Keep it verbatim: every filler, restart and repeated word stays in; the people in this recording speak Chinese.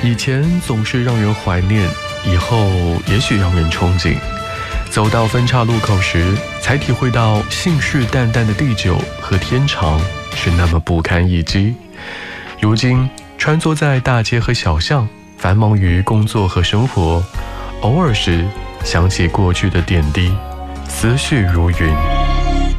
以前总是让人怀念，以后也许让人憧憬。走到分岔路口时，才体会到信誓旦旦的地久和天长是那么不堪一击。如今穿梭在大街和小巷，繁忙于工作和生活，偶尔时想起过去的点滴，思绪如云。